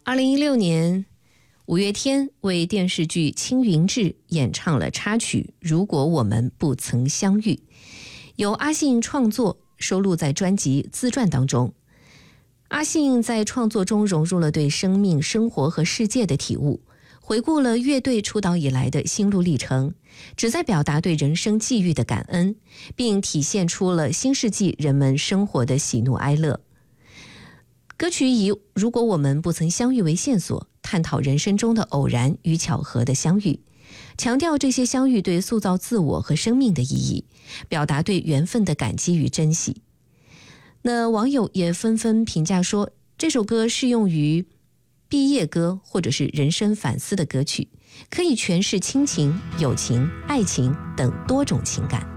2016年，五月天为电视剧《青云志》演唱了插曲《如果我们不曾相遇》，由阿信创作，收录在专辑《自传》当中。阿信在创作中融入了对生命、生活和世界的体悟，回顾了乐队出道以来的心路历程，旨在表达对人生际遇的感恩，并体现出了新世纪人们生活的喜怒哀乐。歌曲以如果我们不曾相遇为线索，探讨人生中的偶然与巧合的相遇，强调这些相遇对塑造自我和生命的意义，表达对缘分的感激与珍惜。那网友也纷纷评价说，这首歌适用于毕业歌或者是人生反思的歌曲，可以诠释亲情、友情、爱情等多种情感。